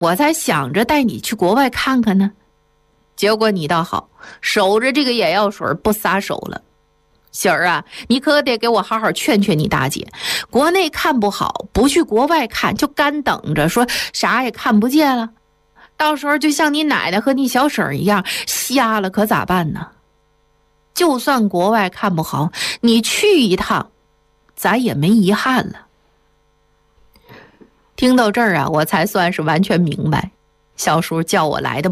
我才想着带你去国外看看呢。结果你倒好，守着这个眼药水不撒手了。喜儿啊，你可得给我好好劝劝你大姐，国内看不好，不去国外看，就干等着说啥也看不见了，到时候就像你奶奶和你小婶一样瞎了，可咋办呢？就算国外看不好，你去一趟，咱也没遗憾了。听到这儿啊，我才算是完全明白小叔叫我来的